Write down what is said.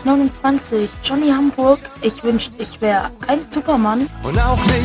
29, Johnny Hamburg. Ich wünschte, ich wäre ein Supermann. Und auch nicht